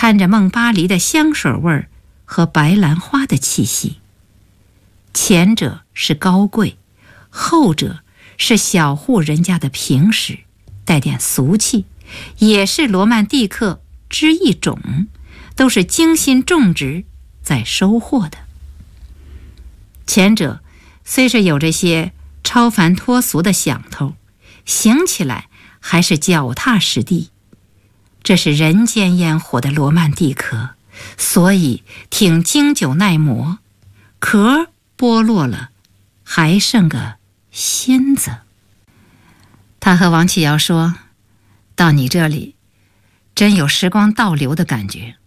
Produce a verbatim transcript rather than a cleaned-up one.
掺着梦巴黎的香水味儿和白兰花的气息。前者是高贵，后者是小户人家的平实，带点俗气，也是罗曼蒂克之一种，都是精心种植再收获的。前者虽是有这些超凡脱俗的想头，行起来还是脚踏实地。这是人间烟火的罗曼蒂克，所以挺经久耐磨，壳剥落了，还剩个芯子。他和王启尧说，到你这里真有时光倒流的感觉。